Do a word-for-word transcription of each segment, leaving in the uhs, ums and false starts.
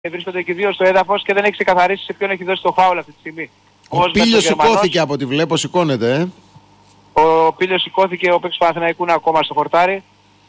βρίσκονται και δύο στο έδαφος και δεν έχει ξεκαθαρίσει σε ποιον έχει δώσει το φάουλ αυτή τη στιγμή. Ο Πίλιος σηκώθηκε από ό,τι βλέπω, σηκώνεται. Ε. Ο Πίλιος σηκώθηκε, ο παίκτης του Παναθηναϊκού είναι ακόμα στο χορτάρι.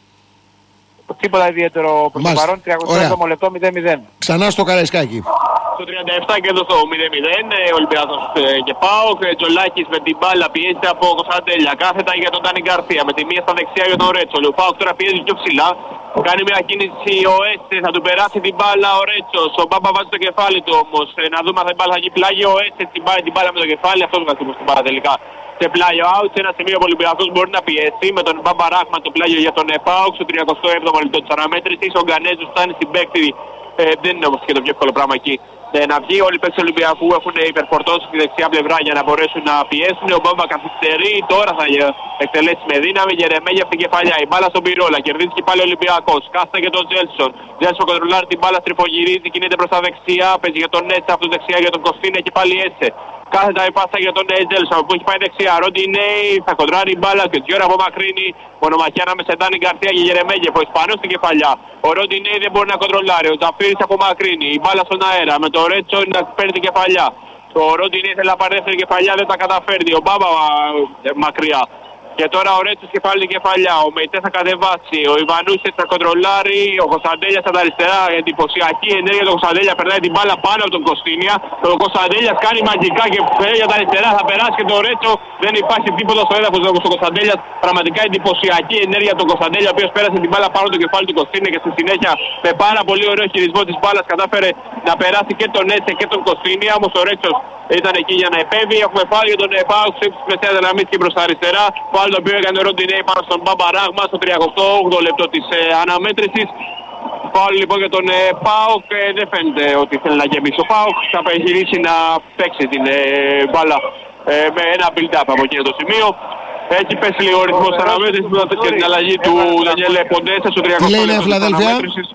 Τίποτα ιδιαίτερο προς το παρόν, τριακοστό έβδομο λεπτό μηδέν μηδέν. Ξανά στο Καραϊσκάκι. Στο τριάντα επτά και εδώ στο μηδέν μηδέν, Ολυμπιακός και ΠΑΟΚ. Τζολάκης με την μπάλα πιέζεται από Κωνσταντέλια. Κάθετα για τον Ντάνι Γκαρσία, με τη μία στα δεξιά για τον Ρέτσο. Ο ΠΑΟΚ τώρα πιέζει πιο ψηλά. Κάνει μια κίνηση ο Έσε, θα του περάσει την μπάλα ο Ρέτσος. Ο Μπάμπα βάζει το κεφάλι του όμως. Να δούμε αν η μπάλα θα γίνει πλάγιο. Ο Έσε την πάει την μπάλα με το κεφάλι. Αυτός βγάζει την μπάλα τελικά. Σε πλάγιο out, σε ένα σημείο που ο Ολυμπιακός μπορεί να πιέσει με τον Μπάμπα Ράχμα το πλάγιο για τον ΠΑΟΚ στο τριακοστό έβδομο λεπτό της αναμέτρησης. Ο Γκανέζος φτάνει στην παίκτη. Ε, δεν είναι όμως και το πιο εύκολο πράγμα εκεί. Ε, να βγει, όλοι οι παίκτες του Ολυμπιακού έχουν υπερφορτώσει στη δεξιά πλευρά για να μπορέσουν να πιέσουν. Ο Μπάμπα καθυστερεί, τώρα θα εκτελέσει με δύναμη. Γερεμέγια από την κεφαλιά. Η μπάλα στον Πυρόλα, κερδίζει και πάλι ο Ολυμπιακός. Κάθεται και τον Τζέλσον. Τζέλσον κοντρολάρει την μπάλα, στριφογυρίζει, κινείται προς τα δεξιά. Παίζει για τον Έτσα, από δεξιά για τον Κωστίνα και πάλι Έσε. Κάθετα η πάσα για τον Τζέλσον που έχει πάει δεξιά. Ροντινέι θα κοντράρει η μπάλα και Τζιόρα απομακρύνει. Μονομαχιά ανάμεσα σε Ντάνι Γκαρσία και Γερεμέγεφ. Ο Ισπανός στην κεφαλιά. Ο Ροντινέι δεν μπορεί να κοντρολάρει. Ο Τζαφίρης απομακρύνει. Η μπάλα στον αέρα με το Ρέτσο να παίρνει την κεφαλιά. Ο Ροντινέι θέλει να πάρει δεύτερη κεφαλιά, δεν τα καταφέρνει. Ο Μπάμπα ε, μακριά. Και τώρα ο Ρέτσος κεφάλι την κεφαλιά. Ο Μεϊτέ θα κατεβάσει. Ο Ιβανούσης θα κοντρολάρει. Ο Κωνσταντέλιας στα αριστερά. Εντυπωσιακή ενέργεια του Κωνσταντέλια. Περνάει την μπάλα πάνω από τον Κωστίνια. Ο Κωνσταντέλιας κάνει μαγικά και φέρει για τα αριστερά. Θα περάσει και τον Ρέτσο. Δεν υπάρχει τίποτα στο έδαφος του Κωνσταντέλιας. Πραγματικά εντυπωσιακή ενέργεια του Κωνσταντέλια. Ο οποίος πέρασε την μπάλα πάνω από το κεφάλι του Κωστίνια και στη συνέχεια με πάρα πολύ ωραίο χειρισμό της μπάλας κατάφερε να περάσει και τον Έτσε και τον Κωστίνια. Όμως ο Ρέτσος ήταν εκεί για να επέμβει. Έχουμε πάλι για τον ΠΑΟΚ σε μεσαία δραμμή και προς τα αριστερά. Πάλι το οποίο έκανε ο Ροντινέι πάνω στον Μπάμπα Ράγμα στο τριακοστό όγδοο λεπτό της ε, αναμέτρησης. Πάλι λοιπόν για τον ε, ΠΑΟΚ ε, δεν φαίνεται ότι θέλει να γεμίσει. Ο ΠΑΟΚ θα επιχειρήσει να παίξει την ε, μπάλα ε, με ένα build-up από εκείνο το σημείο. Έχει πέσει λίγο ο ρυθμός της αναμέτρησης και την αλλαγή του Δανιέλ Ποντέσα στο τριακοστό λεπτό της αναμέτρησης.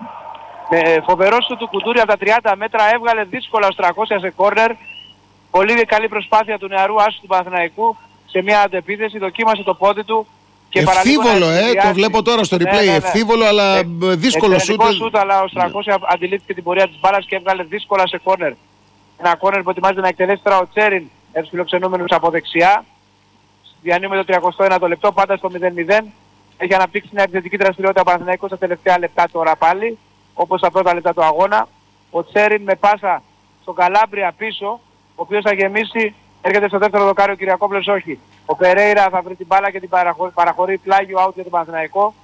Με φοβερό σου του Κουντούρη από τα τριάντα μέτρα έβγαλε δύσκολα ως τριακόσια σε κόρνερ. Πολύ καλή προσπάθεια του νεαρού άσου του Παναθηναϊκού σε μια αντεπίθεση, δοκίμασε το πόδι του και ευθύβολο, ε, το βλέπω τώρα στο replay, ναι, ναι, ναι. Ευθύβολο αλλά ε, δύσκολο σούτ. σούτ, αλλά ο Στρακώσια ναι. αντιλήφθηκε την πορεία της μπάλας και έβγαλε δύσκολα σε κόρνερ. Ένα κόρνερ που ετοιμάζεται να εκτελέσει τώρα ο Τσέριν, τους φιλοξενούμενους από δεξιά. Διανύουμε το τριακοστό ένατο λεπτό, πάντα στο μηδέν μηδέν. Έχει αναπτύξει μια επιθετική δραστηριότητα ο Παναθηναϊκός στα τελευταία λεπτά τώρα πάλι, όπως τα πρώτα λεπτά του αγώνα. Ο Τσέριν με πάσα στον Καλάμπρια πίσω, ο οποίος θα γεμίσει. Έρχεται στο δεύτερο δοκάρι ο Κυριακόπουλος, όχι. Ο Περέιρα θα βρει την μπάλα και την παραχωρεί, παραχωρεί πλάγιο out για τον Παναθηναϊκό.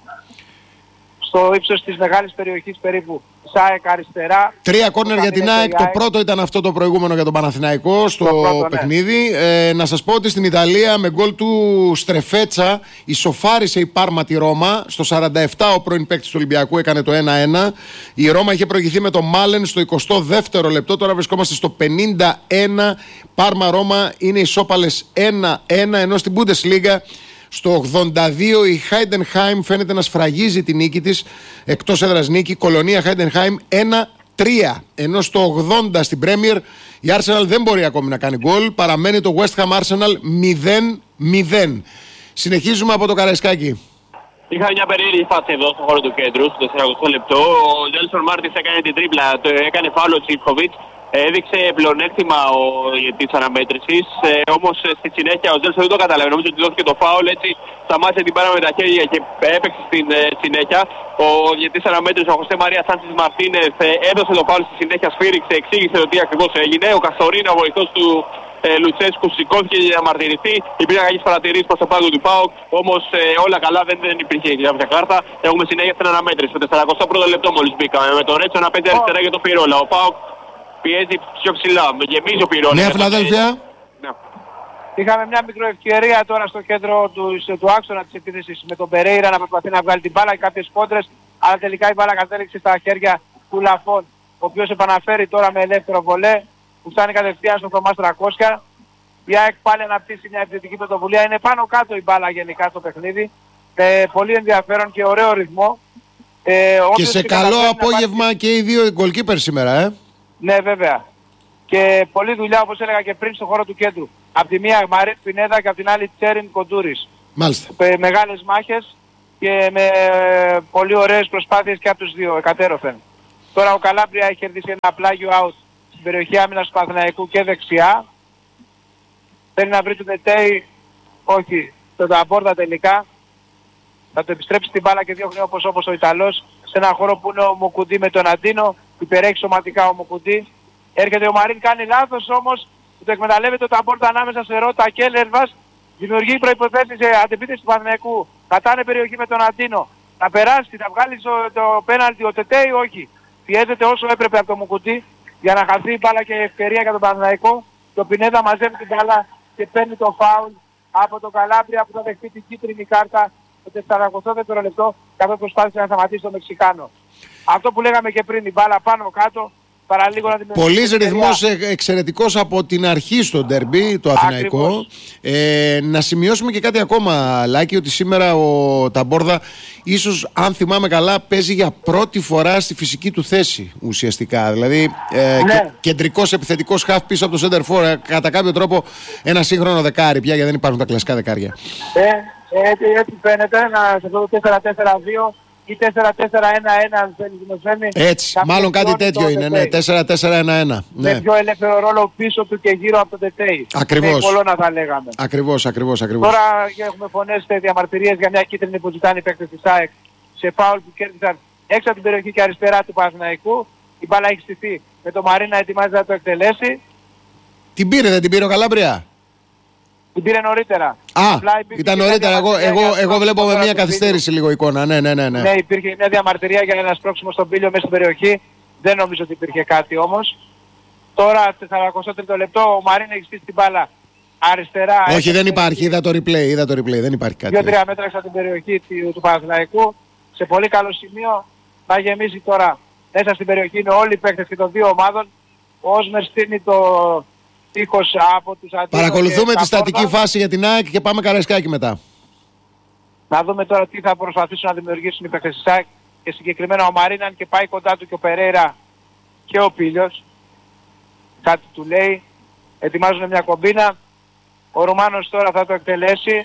Στο ύψος της μεγάλης περιοχής περίπου. ΣΑΕΚ αριστερά. Τρία κόρνερ για την ΑΕΚ. Το πρώτο ήταν αυτό το προηγούμενο για τον Παναθηναϊκό στο πρώτο, παιχνίδι. Ναι. Ε, να σας πω ότι στην Ιταλία με γκολ του Στρεφέτσα ισοφάρισε η Πάρμα τη Ρώμα. Στο σαράντα επτά ο πρώην παίκτης του Ολυμπιακού έκανε το ένα ένα. Η Ρώμα είχε προηγηθεί με το Μάλεν στο εικοστό δεύτερο λεπτό. Τώρα βρισκόμαστε στο πενήντα ένα. Πάρμα Ρώμα είναι ισόπαλες ένα ένα, ενώ στην Bundesliga στο ογδόντα δύο η Heidenheim φαίνεται να σφραγίζει την νίκη της, εκτός έδρας νίκη, Κολονία Heidenheim ένα τρία. Ενώ στο ογδόντα στην Premier η Arsenal δεν μπορεί ακόμη να κάνει γκολ, παραμένει το West Ham Arsenal μηδέν μηδέν. Συνεχίζουμε από το Καραϊσκάκι. Είχα μια περίεργη φάση εδώ στον χώρο του κέντρου, στο τεσσαρακοστό λεπτό. Ο Τζέλσον Μάρτις έκανε την τρίπλα, το έκανε φάουλο ο Τσίφκοβιτς. Έδειξε πλεονέκτημα ο ηγετής της αναμέτρησης, ε, όμως ε, στη συνέχεια ο Τζέλσον δεν το κατάλαβε. Νομίζω ότι δόθηκε το φάουλ, έτσι σταμάτησε την πάρα με τα χέρια και έπαιξε στην ε, συνέχεια. Ο ηγετής της αναμέτρησης, ο Χωσέ Μαρία Σάντσες Μαρτίνεθ, ε, έδωσε το φάουλ στη συνέχεια, σφύριξε, εξήγησε το τι ακριβώς έγινε. Ο Καστορίνα, ο βοηθός του ε, Λουτσέσκου, σηκώθηκε για να μαρτυρηθεί. Υπήρχαν κάποιες παρατηρήσεις προς το πάγκο του ΠΑΟΚ, όμως ε, όλα καλά, δεν, δεν υπήρχε κάποια κάρτα. Έχουμε συνέχεια στην αναμέτρηση. Στο τεσσαρακοστό πρώτο λεπτό μόλις μπήκαμε με τον Ρέτσο να παίζει αριστερά για τον Πυρόλα. Ο ΠΑΟΚ πιέζει πιο ψηλά, με γεμίζει ο Πυρώνας. Νέα Φιλαδέλφια. Ναι. Είχαμε μια μικροευκαιρία τώρα στο κέντρο του, του άξονα της επίθεσης με τον Περέιρα να προσπαθεί να βγάλει την μπάλα και κάποιες κόντρες, αλλά τελικά η μπάλα κατέληξε στα χέρια του Λαφών, ο οποίος επαναφέρει τώρα με ελεύθερο βολέ, που φτάνει κατευθείαν στο Θωμάς τριακόσια. Η ΑΕΚ πάλι αναπτύσσει μια επιθετική πρωτοβουλία, είναι πάνω κάτω η μπάλα γενικά στο παιχνίδι, με πολύ ενδιαφέρον και ωραίο ρυθμό. Ε, και σε καλό απόγευμα πάρει... και οι δύο goalkeeper σήμερα, ε. Ναι, βέβαια. Και πολλή δουλειά, όπως έλεγα και πριν, στον χώρο του κέντρου. Απ' τη μία Μαρίτ Πινέδα και απ' την άλλη Τσέριν Κοντούρης. Μάλιστα. Με μεγάλες μάχες και με πολύ ωραίες προσπάθειες και από τους δύο, εκατέρωθεν. Τώρα ο Καλάμπρια έχει κερδίσει ένα πλάγιο out στην περιοχή άμυνας του Παναθηναϊκού και δεξιά. Θέλει να βρει τον Τετέι, όχι, τον Ταμπόρδα τελικά. Θα το επιστρέψει την μπάλα και διώχνει όπως όπως ο Ιταλός σε ένα χώρο που είναι ο Μουκουντή με τον Αντίνο. Υπερέχει σωματικά ο Μουκουντή. Έρχεται ο Μαρίν, κάνει λάθος όμως. Το εκμεταλλεύεται ο Ταμπόρδα ανάμεσα σε Ρώτα και Λέρβας. Δημιουργεί προϋποθέσεις σε αντεπίθεση του Παναθηναϊκού. Κατάνε περιοχή με τον Αντίνο. Θα περάσει, θα βγάλει το, το πέναλτι ο Τετέι, όχι. Πιέζεται όσο έπρεπε από το Μουκουντή για να χαθεί η μπάλα και ευκαιρία για τον Παναθηναϊκό. Το Πινέδα μαζεύει την μπάλα και παίρνει το φάουλ από τον Καλάμπρια που θα δεχτεί την κίτρινη κάρτα το τετρακόσια δευτερόλεπτο καθώς προσπάθησε να σταματήσει τον Μεξικάνο. Αυτό που λέγαμε και πριν, η μπάλα πάνω κάτω, παραλίγο να δημιουργήσει. Πολύς ρυθμός εξαιρετικός από την αρχή στο ντέρμπι, το αθηναϊκό. Ε, να σημειώσουμε και κάτι ακόμα, Λάκη, ότι σήμερα ο Ταμπόρδα, ίσως αν θυμάμαι καλά, παίζει για πρώτη φορά στη φυσική του θέση ουσιαστικά. Δηλαδή ε, ναι. και, κεντρικός επιθετικός χαφ πίσω από το center for, ε, κατά κάποιο τρόπο ένα σύγχρονο δεκάρι πια, γιατί δεν υπάρχουν τα κλασικά δεκάρια. Ε, έτσι, έτσι φαίνεται, να, σε αυτό το τέσσερα τέσσερα δύο ή τέσσερα τέσσερα ένα ένα αν θέλει να φέρνει. Έτσι, μάλλον κάτι τέτοιο είναι, ναι, τέσσερα τέσσερα ένα ένα. Με ναι. πιο ελεύθερο ρόλο πίσω του και γύρω από το Τετέι. Ακριβώς. Με κολόνα θα λέγαμε. Ακριβώς, ακριβώς, ακριβώς. Τώρα έχουμε φωνές και διαμαρτυρίες για μια κίτρινη που ζητάνε οι παίκτες της ΑΕΚ σε φάουλ που κέρδισαν έξω από την περιοχή και αριστερά του Παναθηναϊκού. Η μπάλα έχει στηθεί με το Μαρίνα ετοιμάζει να το εκτελέσει. Την πήρε, δεν την πήρε ο Καλάμπρια? Την πήρε νωρίτερα. Α, ήταν νωρίτερα. Εγώ, εγώ, εγώ βλέπω με μια καθυστέρηση λίγο εικόνα. Ναι, ναι, ναι, ναι. Ναι, υπήρχε μια διαμαρτυρία για ένα σπρώξιμο στον πύλιο μέσα στην περιοχή. Δεν νομίζω ότι υπήρχε κάτι όμως. Τώρα, τετρακόσια τρίτο λεπτό, ο Μαρίν έχει στήσει την μπάλα αριστερά. Όχι, δεν υπάρχει. Είδα το replay. Είδα το replay. Δεν υπάρχει κάτι. δύο τρία μέτρα έξω από την περιοχή του, του Παναθηναϊκού. Σε πολύ καλό σημείο. Θα γεμίσει τώρα μέσα στην περιοχή. Είναι όλοι οι παίκτες και των δύο ομάδων. Ο Όσμερ στείνει το τείχος από τους αντίθετους. Παρακολουθούμε τη στατική φάση για την ΑΕΚ και πάμε Καραϊσκάκη μετά. Να δούμε τώρα τι θα προσπαθήσουν να δημιουργήσουν οι παίκτες της ΑΕΚ και συγκεκριμένα ο Μαρίναν και πάει κοντά του και ο Περέιρα και ο Πίλιος. Κάτι του λέει. Ετοιμάζουν μια κομπίνα. Ο Ρουμάνος τώρα θα το εκτελέσει.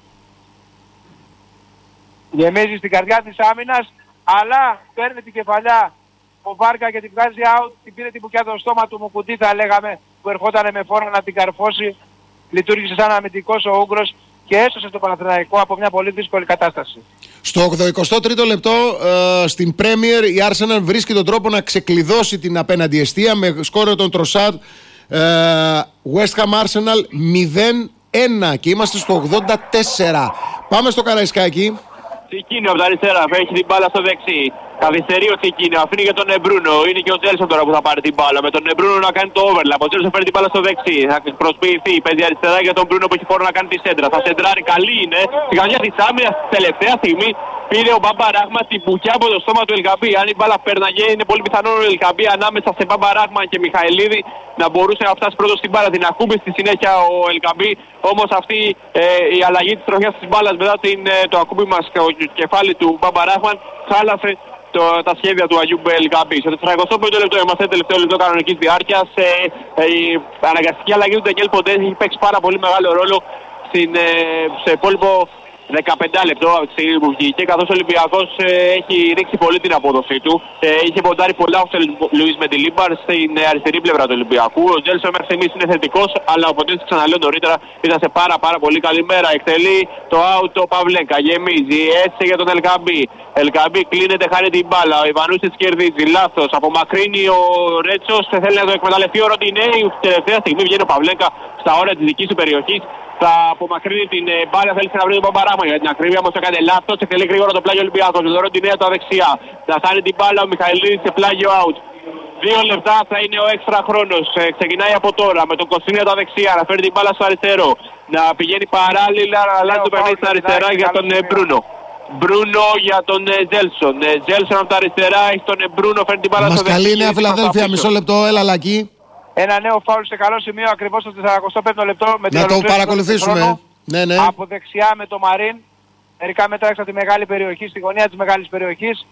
Γεμίζει στην καρδιά της άμυνας, αλλά παίρνει την κεφαλιά ο Βάρκα και την βγάζει out. Την πήρε την μπουκιά στο στόμα του Μουκουντή, θα λέγαμε, που ερχόταν με φόρα να την καρφώσει. Λειτουργήσε σαν αμυντικός ο Ούγγρος και έσωσε το Παναθηναϊκό από μια πολύ δύσκολη κατάσταση. Στο ογδοηκοστό τρίτο λεπτό ε, στην Premier η Arsenal βρίσκει τον τρόπο να ξεκλειδώσει την απέναντι εστία με σκόρε τον Τροσάτ. ε, West Ham Arsenal μηδέν ένα και είμαστε στο ογδόντα τέσσερα. Πάμε στο Καραϊσκάκι. Τσικίνιο από τα αριστερά, έχει την μπάλα στο δεξί. Καθυστερεί ο Τσικίνιο, αφήνει για τον Εμπρούνο. Είναι και ο Τζέλσον τώρα που θα πάρει την μπάλα. Με τον Εμπρούνο να κάνει το overlap. Ο Τζέλσον φέρει την μπάλα στο δεξί. Θα προσποιηθεί. Παίζει αριστερά για τον Μπρούνο που έχει φόρο να κάνει τη σέντρα. Θα σεντράρει, καλή είναι. Στην καρδιά της άμυνας, τελευταία στιγμή πήρε ο Μπάμπα Ράχμα την μπουκιά από το στόμα του Ελκαμπή. Αν η μπάλα πέρναγε, είναι πολύ πιθανό ο Ελκαμπή ανάμεσα σε Μπάμπα Ράχμα και Μιχαηλίδη να μπορούσε να φτάσει πρώτο στην μπάλα. Την ακούμπησε στη συνέχεια ο Ελκαμπή. Όμως αυτή ε, η αλλαγή της τροχιάς της μπάλας μετά την, ε, το ακούμπημα στο κεφάλι του Μπάμπα Ράχμαν χάλασε το, τα σχέδια του Αγιούμπ Ελκαμπή. Στο τετρακόσια πέμπτο λεπτό είμαστε, τελευταίο λεπτό κανονικής διάρκειας. Ε, ε, η αναγκαστική αλλαγή του Ντανιέλ Ποντέ έχει παίξει πάρα πολύ μεγάλο ρόλο στην, ε, σε υπόλοιπο δεκαπέντε λεπτό από τη στιγμή που βγήκε, καθώς ο Ολυμπιακός ε, έχει ρίξει πολύ την απόδοσή του. Ε, είχε ποντάρει πολλά ο Λουίς Μεντιλίμπαρ στην ε, αριστερή πλευρά του Ολυμπιακού. Ο Τζέλσον μέχρι στιγμής είναι θετικός, αλλά ο Ποντές, ξαναλέω νωρίτερα, ήταν σε πάρα πάρα πολύ καλή μέρα. Εκτελεί το out ο Παυλέκα, γεμίζει έτσι για τον Ελκαμπή. Ελκαμπή κλείνεται, χάρη την μπάλα. Ο Ιβανούσης κερδίζει, λάθος. Απομακρύνει ο Ρέτσος, θέλει να το εκμεταλλευτεί ο Ροντινέη. Τελευταία στιγμή βγαίνει ο Παυλέκα στα όρια της δικής του περιοχής. Θα απομακρύνει την ε, μπάλα, θέλει να βρει τον Παπαράγμα για την ακρίβεια, όμως έκανε λάθος. Εκτελεί γρήγορα το πλάγιο Ολυμπιακός. Με τον Ροντινέα τα δεξιά. Θα χάνει την μπάλα ο Μιχαηλίδης σε πλάγιο out. Δύο λεπτά θα είναι ο έξτρα χρόνος. Ε, ξεκινάει από τώρα με τον Κωνσταντίνο τα δεξιά. Να φέρει την μπάλα στο αριστερό. Να πηγαίνει παράλληλα, αλλά το παιχνίδι στα αριστερά για τον ε, Μπρούνο. Μπρούνο για τον ε, Τζέλσον. Ε, Τζέλσον από τα αριστερά έχει τον ε, Μπρούνο, φέρνει την μπάλα στο δεξιά. Μας καλεί η Νέα Φιλαδέλφια, μισό λεπτό, έλα Λακή. Ένα νέο φάουλ σε καλό σημείο ακριβώς στο τετρακόσια πέμπτο λεπτό. Με να το παρακολουθήσουμε. Ναι, ναι. Από δεξιά με το Μαρίν. Μερικά μέτρα έξω από τη μεγάλη περιοχή, στη γωνία της μεγάλης περιοχής.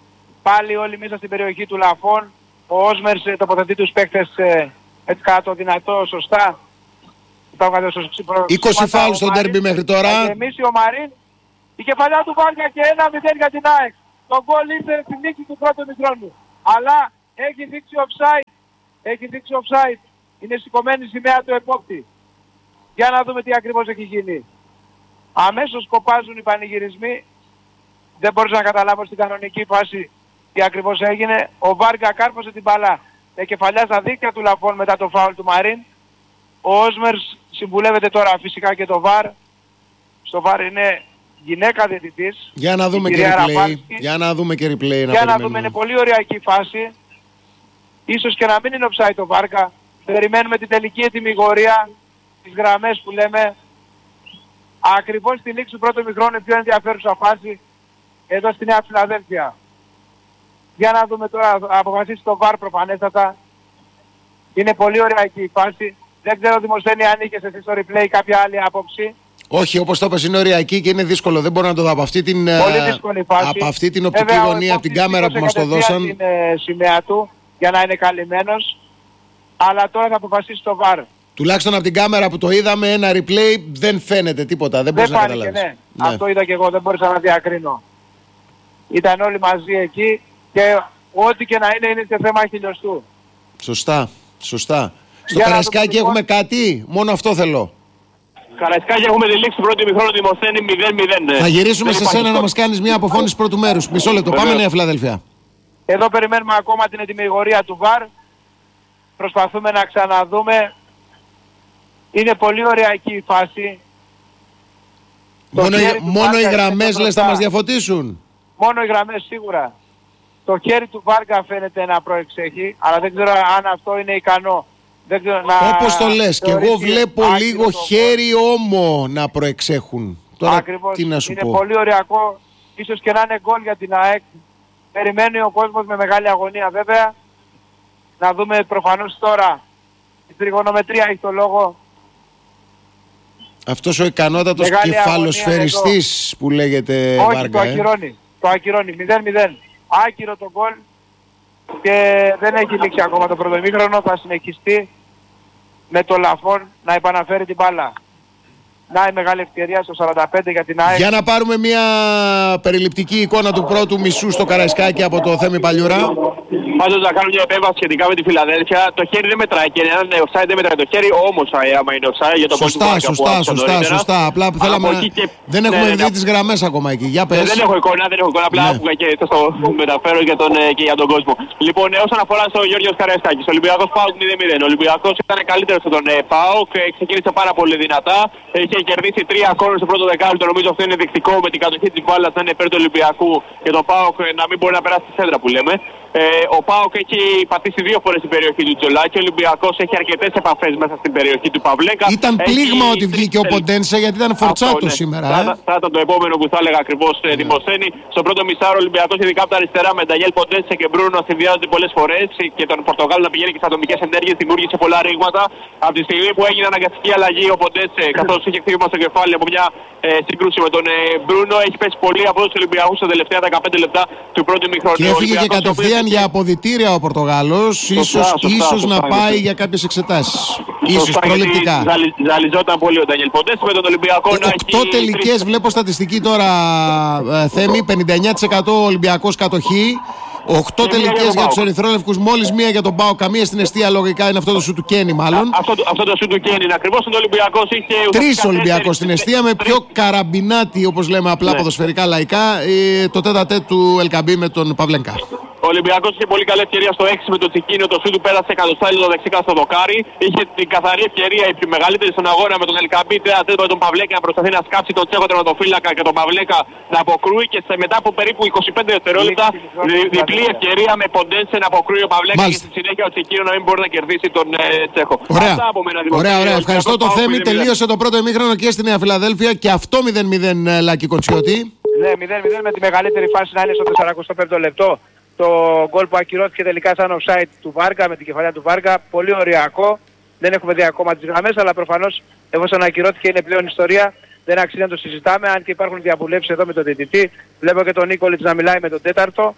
Πάλι όλοι μέσα στην περιοχή του Λαφών. Ο Όσμερς τοποθετεί τους παίκτες ε, έτσι κατά το δυνατό, σωστά. είκοσι φάουλ στο ντέρμπι μέχρι τώρα. Θα γεμίσει ο Μαρίν. Η κεφαλιά του Βάρκα και ένα μηδέν για την ΑΕΚ. Το γκολ ήρθε στη νίκη του πρώτου ημιχρόνου. αλλά έχει δείξει offside. Έχει δείξει offside. Είναι σηκωμένη σημαία του επόπτη. Για να δούμε τι ακριβώς έχει γίνει. Αμέσως κοπάζουν οι πανηγυρισμοί. Δεν μπορούσα να καταλάβω στην κανονική φάση τι ακριβώς έγινε. Ο Βάργα κάρφωσε την μπάλα με κεφαλιά στα δίκτυα του Λαφών μετά το φάουλ του Μαρίν. Ο Όσμερς συμβουλεύεται τώρα φυσικά και το βαρ. Στο βαρ είναι γυναίκα διαιτητής. Για να δούμε και replay. Για να δούμε και replay. Για να δούμε, είναι πολύ ωραία εκεί η φάση. Ίσως και να μην είναι offside το Βάρκα. Περιμένουμε την τελική ετοιμιγορία, τις γραμμές που λέμε. Ακριβώς στη λήξη του πρώτου μηχρόνου πιο ενδιαφέρουσα φάση εδώ στη Νέα Φιλαδέλφια. Για να δούμε τώρα, αποφασίσει το βαρ προφανέστατα. Είναι πολύ ωραία εκεί η φάση. Δεν ξέρω Δημοσθένη αν είχες εσύ στο replay κάποια άλλη άποψη. Όχι, όπως το είπες είναι ωριακή και είναι δύσκολο. Δεν μπορώ να το δω από αυτή την, από αυτή την οπτική Βέβαια, γωνία, από την κάμερα που μας το δώσαν. Την ε, σημαία του για να είναι καλυμμένος. Αλλά τώρα θα αποφασίσει το βαρ. Τουλάχιστον από την κάμερα που το είδαμε, ένα replay δεν φαίνεται τίποτα. Δεν, δεν μπορείς να καταλάβεις. Ναι. ναι, αυτό είδα και εγώ, δεν μπορούσα να διακρίνω. Ήταν όλοι μαζί εκεί και ό,τι και να είναι είναι σε θέμα χιλιοστού. Σωστά, σωστά. Στο Καραϊσκάκι έχουμε κάτι, μόνο αυτό θέλω. Καραϊσκάκι έχουμε τη λήξη του πρώτου ημιχρόνου Δημοσθένη μηδέν μηδέν. Θα γυρίσουμε σε σένα να μας κάνεις μια αποφώνηση πρώτου μέρους. Μισό λεπτό, πάμε Νέα Φιλαδέλφια. Εδώ περιμένουμε ακόμα την ετοιμιγορία του βαρ. Προσπαθούμε να ξαναδούμε. Είναι πολύ ωραία εκεί η φάση. Μόνο, οι, μόνο οι γραμμές λες θα μας διαφωτίσουν. Μόνο οι γραμμές σίγουρα. Το χέρι του Βάρκα φαίνεται να προεξέχει, αλλά δεν ξέρω αν αυτό είναι ικανό. Δεν ξέρω, να Όπως το λες, και εγώ βλέπω λίγο χέρι όμο να προεξέχουν. Τώρα Ακριβώς, τι να σου είναι πω. πολύ ωριακό, ίσως και να είναι γκολ για την ΑΕΚ. Περιμένει ο κόσμος με μεγάλη αγωνία βέβαια. Να δούμε προφανώς τώρα, η τριγωνομετρία έχει το λόγο. Αυτός ο ικανότατος κεφαλοσφαιριστής που λέγεται Όχι, Βάργα. το ακυρώνει. Ε? Το ακυρώνει. μηδέν μηδέν. Άκυρο το γκολ και δεν έχει λήξει ακόμα το πρώτο ημίχρονο. Θα συνεχιστεί με το Λαφών να επαναφέρει την μπάλα. Να η μεγάλη ευκαιρία στο σαράντα πέντε για την ΑΕΚ. Για να πάρουμε μια περιληπτική εικόνα του πρώτου μισού στο Καραϊσκάκι από το Θέμη Παλιούρα. Πάντως να κάνω μια επέμβαση σχετικά με τη Φιλαδέλφια. Το χέρι δεν μετράει και αν είναι offside δεν μετράει το χέρι, όμως άμα είναι offside για το σωστά, πόλεμο σωστά, σωστά, σωστά, σωστά. Απλά θέλαμε να... και... δεν έχουμε ναι, δει ναι, τις γραμμές ακόμα εκεί. Για πες. Ναι, δεν έχω εικόνα, δεν έχω εικόνα. Απλά άκουγα ναι. και θα το μεταφέρω για τον, και για τον κόσμο. Λοιπόν, όσον αφορά στο Γιώργος Καραϊσκάκης, ο Ολυμπιακός ΠΑΟΚ μηδέν μηδέν. Ο Ολυμπιακός ήταν καλύτερος στον ΠΑΟΚ, ξεκίνησε πάρα πολύ δυνατά. Είχε κερδίσει τρία κόρνερ στο πρώτο δεκάλεπτο. Νομίζω αυτό είναι δεικτικό με την κατοχή της μπάλας να είναι υπέρ του Ολυμπιακού και το ΠΑΟΚ να μην μπορεί να περάσει τη σέντρα που λέμε. Ε, ο ΠΑΟΚ έχει πατήσει δύο φορές την περιοχή του Τζολάκη. Ο Ολυμπιακός έχει αρκετές επαφές μέσα στην περιοχή του Παυλέκα. Ήταν πλήγμα ότι βγήκε ο Ποντένσε γιατί ήταν φορτσάτο ναι. σήμερα. Ε? Θα, θα ήταν το επόμενο που θα έλεγα ακριβώς yeah. Δημοσθένη. Στο πρώτο μισάρο ο Ολυμπιακός ειδικά από τα αριστερά με Νταγιέλ Ποντένσε και Μπρούνο συνδυάζονται πολλές φορές και τον Πορτογάλο να πηγαίνει και στις ατομικές ενέργειες δημιούργησε πολλά ρήγματα. Από τη στιγμή που έγινε αναγκαστική αλλαγή ο Ποντένσε καθώς είχε χτύπημα στο κεφάλι από μια ε, σύγκρουση με τον ε, Μπρούνο έχει πέσει πολύ από τους Ολυμπιακούς στα τελευταία δεκαπέντε λεπτά του πρώτου ημιχρόνου. Και έφυγε και κατευθείαν για αποδυτήρια ο Πορτογάλος, ίσως, σωστά, ίσως σωστά, να σωστά, πάει σωστά. για κάποιες εξετάσεις. Ίσως προληπτικά. Ζαλιζόταν πολύ ο Ντανιέλ Ποντένσε με τον Ολυμπιακό να έχει... Οκτώ τελικές, βλέπω στατιστική τώρα, ε, Θέμη, πενήντα εννιά τοις εκατό Ολυμπιακός κατοχή. Οκτώ τελικές για τους ερυθρόλευκους, μόλις μία για τον ΠΑΟΚ, καμία στην εστία λογικά είναι αυτό το σου του Κένι μάλλον. Αυτό, αυτό το σου του Κένι είναι ακριβώς, τον Ολυμπιακός είχε... Τρεις Ολυμπιακός στην εστία με πιο καραμπινάτη, όπως λέμε απλά ναι. ποδοσφαιρικά λαϊκά, το τέτα-τέτ του Ελκαμπή με τον Παυλέγκα. Ο Ολυμπιακός είχε πολύ καλή ευκαιρία στο έξι με το Τσικίνιο, το σου του πέρασε εκατοστάλι το δεξίκα στο δοκάρι. Είχε την καθαρή ευκαιρία, η πιο μεγαλύτερη στον αγώνα με τον Ελκαμπή, τέτα-τέτ με τον Παυλέκα να προσπαθεί να σκάψει τον Τσέχο τερματοφύλακα και τον Παυλέκα να αποκρούει και σε μετά από περίπου είκοσι πέντε δευτερόλεπτα δι, διπλή ευκαιρία με Ποντένσε να αποκρούει ο Παυλέκα και στη συνέχεια ο Τσικίνιο να μην μπορεί να κερδίσει τον ε, Τσέχο. Ωραία, ωραία, ωραία. Ευχαριστώ το Θέμη. Τελείωσε το πρώτο ημίχρονο και στη Νέα Φιλαδέλφια και αυτό μηδέν μηδέν Λάκη Κοντσιώτη. Ναι, μηδέν μηδέν με τη μεγαλύτερη φάση να είναι στο σαράντα πέμπτο λεπτό. Το γκολ που ακυρώθηκε τελικά σαν offside του Βάργα με την κεφαλιά του Βάργα. Πολύ ωριακό. Δεν έχουμε δει ακόμα τις γραμμές, αλλά προφανώς εφόσον ακυρώθηκε είναι πλέον ιστορία. Δεν αξίζει να το συζητάμε, αν και υπάρχουν διαβουλεύσεις εδώ με τον διαιτητή. Βλέπω και τον Νίκολιτς να μιλάει με τον τέταρτο.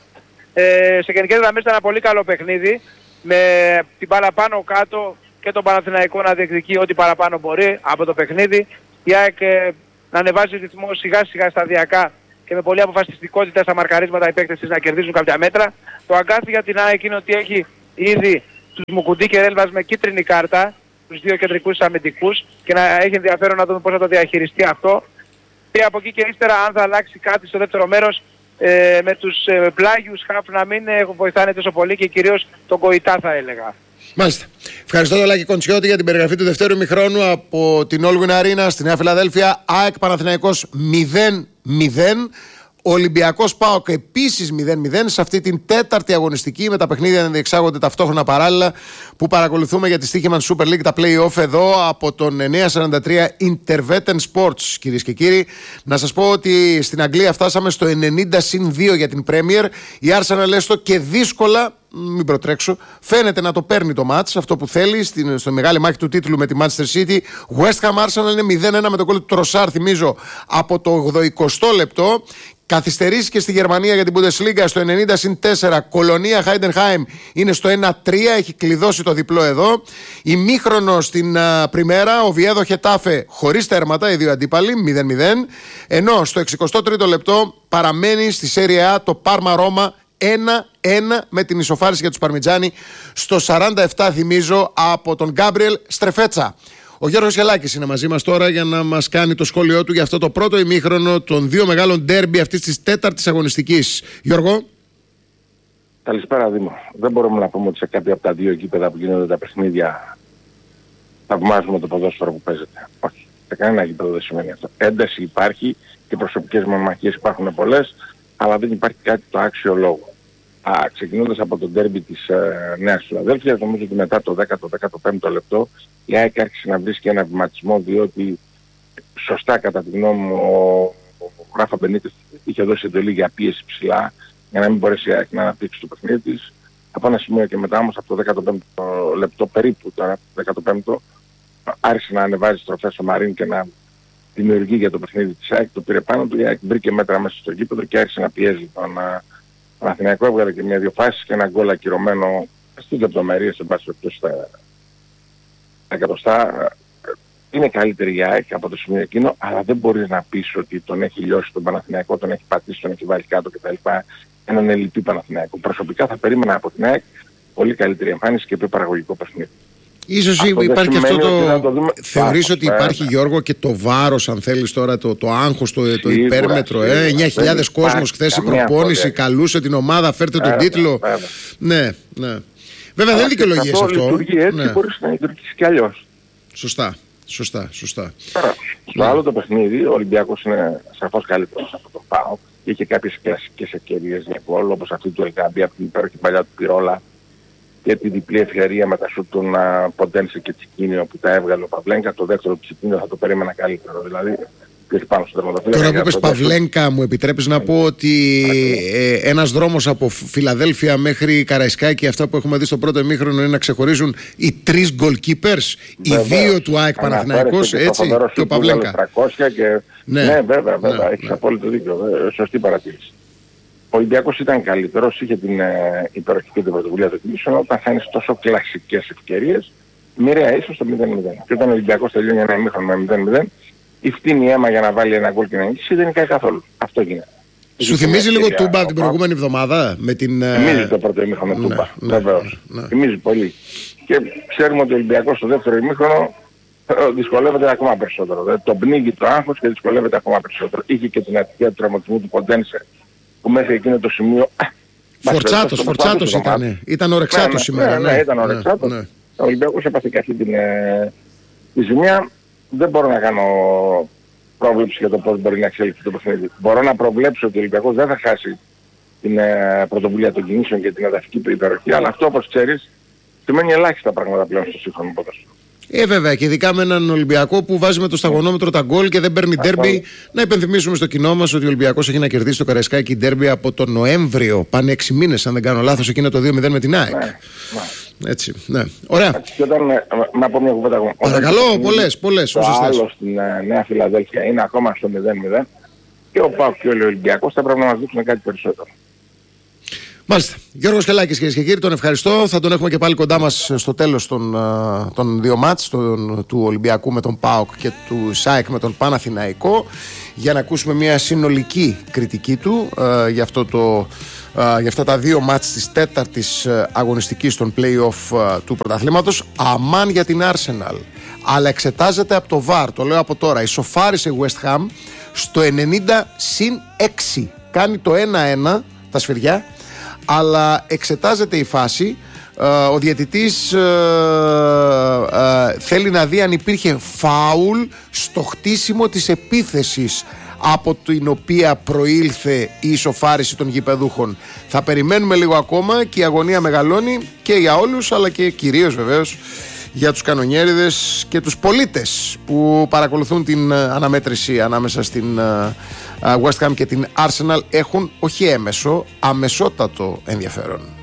Ε, σε γενικές γραμμές ήταν ένα πολύ καλό παιχνίδι. Με την μπάλα πάνω κάτω και τον Παναθηναϊκό να διεκδικεί ό,τι παραπάνω μπορεί από το παιχνίδι. Η ΑΕΚ ε, να ανεβάζει ρυθμό σιγά σιγά σταδιακά και με πολλή αποφασιστικότητα στα μαρκαρίσματα οι παίκτες της να κερδίζουν κάποια μέτρα. Το αγκάθι για την ΑΕΚ είναι ότι έχει ήδη τους Μουκουντή και Ρέλβας με κίτρινη κάρτα, τους δύο κεντρικούς αμυντικούς, και να έχει ενδιαφέρον να δούμε πώς θα το διαχειριστεί αυτό. Και από εκεί και ύστερα, αν θα αλλάξει κάτι στο δεύτερο μέρος, ε, με τους ε, πλάγιους χαφ να μην ε, βοηθάνε τόσο πολύ και κυρίως τον Κοϊτά θα έλεγα. Μάλιστα. Ευχαριστώ τον Λάκη Κοντσιώτη για την περιγραφή του δευτέρου ημιχρόνου από την Όλγουιν Arenas στη Νέα Φιλαδέλφια. ΑΕΚ Παναθηναϊκός μηδέν μηδέν. Ολυμπιακός ΠΑΟΚ επίσης μηδέν μηδέν σε αυτή την τέταρτη αγωνιστική, με τα παιχνίδια να διεξάγονται ταυτόχρονα παράλληλα, που παρακολουθούμε για τη Στοίχημαν Super League, τα play-off εδώ από τον εννιακόσια σαράντα τρία Interwetten Sports, κυρίες και κύριοι. Να σας πω ότι στην Αγγλία φτάσαμε στο ενενήντα συν δύο για την Premier. Η Arsenal έστω και δύσκολα, μην προτρέξω, φαίνεται να το παίρνει το μάτς, αυτό που θέλει, στην, στο μεγάλη μάχη του τίτλου με τη Manchester City. West Ham Arsenal είναι μηδέν ένα με τον γκολ του Τροσάρ, θυμίζω, από το ογδοηκοστό λεπτό. Καθυστερήσει και στη Γερμανία για την Bundesliga στο ενενήντα συν τέσσερα. Κολονία Χάιντενχάιμ είναι στο ένα τρία, έχει κλειδώσει το διπλό εδώ. Ημίχρονο στην Πριμέρα, ο Βιέδο Χετάφε χωρίς τέρματα, οι δύο αντίπαλοι, μηδέν μηδέν. Ενώ στο εξηκοστό τρίτο λεπτό παραμένει στη Σέρια Α το Πάρμα Ρώμα ένα ένα με την ισοφάριση για τους Παρμιτζάνι στο σαράντα επτά, θυμίζω, από τον Γκάμπριελ Στρεφέτσα. Ο Γιώργος Γελάκης είναι μαζί μας τώρα για να μας κάνει το σχόλιο του για αυτό το πρώτο ημίχρονο των δύο μεγάλων ντέρμπι αυτής της τέταρτης αγωνιστικής. Γιώργο. Καλησπέρα Δήμο. Δεν μπορούμε να πούμε ότι σε κάποια από τα δύο γήπεδα που γίνονται τα παιχνίδια θαυμάζουμε το ποδόσφαιρο που παίζεται. Όχι. Σε κανένα γήπεδο δεν σημαίνει αυτό. Ένταση υπάρχει και προσωπικές μονομαχίες υπάρχουν πολλές, αλλά δεν υπάρχει κάτι το άξιο λόγο. Α, ξεκινώντας από το ντέρμπι της ε, Νέας Φιλαδέλφειας, νομίζω ότι μετά το δέκατο δέκατο πέμπτο λεπτό η ΑΕΚ άρχισε να βρίσκει ένα βηματισμό, διότι σωστά κατά τη γνώμη μου ο, ο Ράφα Μπενίτες είχε δώσει εντολή για πίεση ψηλά για να μην μπορέσει η ΑΕΚ να αναπτύξει το παιχνίδι της. Από ένα σημείο και μετά όμως από το δέκατο πέμπτο λεπτό περίπου, τώρα δέκατο πέμπτο, άρχισε να ανεβάζει στροφές στο Μαρίν και να δημιουργεί για το παιχνίδι της ΑΕΚ. Το πήρε πάνω του, η ΑΕΚ βρήκε μέτρα μέσα στο γήπεδο και άρχισε να πιέζει τον Παναθηναϊκό. Έβγαλε και μια-δυο φάσεις και ένα γκολ ακυρωμένο στις λεπτομέρειες, εν πάση περιπτώσει στα εκατοστά. Είναι καλύτερη η ΑΕΚ από το σημείο εκείνο, αλλά δεν μπορείς να πεις ότι τον έχει λιώσει τον Παναθηναϊκό, τον έχει πατήσει, τον έχει βάλει κάτω κτλ. Έναν ελλειπή Παναθηναϊκό. Προσωπικά θα περίμενα από την ΑΕΚ πολύ καλύτερη εμφάνιση και πιο παραγωγικό παιχνίδι. Ίσως αυτό υπάρχει αυτό το... το δούμε... Θεωρείς ότι υπάρχει, ε, Γιώργο, και το βάρος, αν θέλεις τώρα, το, το άγχος, το, σίγουρα, το υπέρμετρο, σίγουρα, ε, εννιά χιλιάδες κόσμος χθες η προπόνηση, καλούσε την ομάδα, φέρτε τον τίτλο. Ναι, ναι. Βέβαια δεν είναι δικαιολογίες αυτό. Αν λειτουργεί έτσι, ναι, μπορείς να λειτουργήσεις και αλλιώς. Σωστά, σωστά, σωστά. Τώρα, στο ναι. άλλο το παιχνίδι, ο Ολυμπιακός είναι σαφώς καλύτερος από τον ΠΑΟΚ. Είχε κάποιες κλασικές ευκαιρίες για γκολ, όπως αυτή του Ελκάμπη από την υπέροχη παλιά του Πυρόλα και τη διπλή ευκαιρία με τα σουτ του Ποντένσε και Τσικίνιο που τα έβγαλε ο Παυλέγκα. Το δεύτερο Τσικίνιο θα το περίμενα καλύτερο. Δηλαδή, πάνω στο τώρα που είπες Παυλέγκα, μου επιτρέπεις να πω ότι ε, ένας δρόμος από Φιλαδέλφια μέχρι Καραϊσκάκη, αυτά που έχουμε δει στο πρώτο ημίχρονο, είναι να ξεχωρίζουν οι τρεις goalkeepers, οι δύο του ΑΕΚ Παναθηναϊκός, έτσι, και, και ο Παυλέγκα. Και... Ναι, ναι, βέβαια, βέβαια, ναι, έχεις ναι. απόλυτο δίκιο. Σωστή παρατήρηση. Ο Ολυμπιακός ήταν καλύτερος, είχε την ε, υπεροχή και την πρωτοβουλία του κινήσεων, όταν θα είναι τόσο κλασικές ευκαιρίες, μοιραία ίσως το μηδέν μηδέν. Και όταν ο Ολυμπιακός τελειώνει ένα ημίχρονο με μηδέν μηδέν, η φτύνη αίμα για να βάλει ένα γκολ και να νικήσει δεν είναι καθόλου. Αυτό γίνεται. Σου θυμίζει λίγο Τούμπα την προηγούμενη εβδομάδα με την... Θυμίζει το πρώτο ημίχρονο ναι, Τούμπα, ναι, βεβαίως. Ναι, ναι. Θυμίζει πολύ. Και ξέρουμε ότι ο Ολυμπιακός στο δεύτερο ημίχρονο δυσκολεύεται ακόμα περισσότερο. Δηλαδή, τον πνίγει το άγχος και δυσκολεύεται ακόμα περισσότερο. Είχε και την ατυχία του τραυματισμού του Ποντένσε, που μέχρι εκείνο το σημείο... Φορτσάτος, Φορτσάτος ήταν. Ήταν ορεξάτος σήμερα. Ναι, ήταν ορεξάτος. Ο Ολυμπιακός έπαθε και αυτή τη ζημία. Δεν μπορώ να κάνω πρόβλεψη για το πώς μπορεί να εξέλιξει το παιχνίδι. Μπορώ να προβλέψω ότι ο Ολυμπιακός δεν θα χάσει την ε, πρωτοβουλία των κινήσεων και την εδαφική υπεροχή, αλλά αυτό, όπως ξέρεις, σημαίνει ελάχιστα πράγματα πλέον στο σύγχρονο ποδόσφαιρο. Ε, βέβαια, και ειδικά με έναν Ολυμπιακό που βάζει με το σταγονόμετρο τα γκολ και δεν παίρνει ντέρμπι. Να υπενθυμίσουμε στο κοινό μας ότι ο Ολυμπιακός έχει να κερδίσει το Καραϊσκάκι ντέρμπι από τον Νοέμβριο. Πάνε έξι μήνες, αν δεν κάνω λάθος, εκείνο το δύο μηδέν με την ΑΕΚ. Ναι, ναι. Έτσι, ναι. Ωραία. Και όταν, να πω μια κουβέντα ακόμα. Παρακαλώ, πολλές, πολλές. Το άλλο στην uh, Νέα Φιλαδέλφια είναι ακόμα στο μηδέν μηδέν και ο ΠΑΟΚ και ο Ολυμπιακός θα πρέπει να μας δείξουν κάτι περισσότερο. Μάλιστα. Γιώργος Χελάκης, κυρίες και κύριοι, τον ευχαριστώ. Θα τον έχουμε και πάλι κοντά μας στο τέλος των, των δύο μάτς, τον, του Ολυμπιακού με τον ΠΑΟΚ και του ΣΑΕΚ με τον Παναθηναϊκό, για να ακούσουμε μια συνολική κριτική του ε, για, αυτό το, ε, για αυτά τα δύο μάτς της τέταρτης αγωνιστικής των play-off ε, του πρωταθλήματος. Αμάν για την Arsenal. Αλλά εξετάζεται από το βαρ, το λέω από τώρα. Ισοφάρισε η West Ham στο ενενήντα συν έξι. Κάνει το ένα ένα τα σφυριά, αλλά εξετάζεται η φάση. Ο διαιτητής ε, ε, θέλει να δει αν υπήρχε φάουλ στο χτίσιμο της επίθεσης από την οποία προήλθε η ισοφάριση των γηπεδούχων. Θα περιμένουμε λίγο ακόμα και η αγωνία μεγαλώνει και για όλους, αλλά και κυρίως βεβαίως για τους κανονιέριδες και τους πολίτες που παρακολουθούν την αναμέτρηση ανάμεσα στην West Ham και την Arsenal. Έχουν όχι έμεσο, αμεσότατο ενδιαφέρον.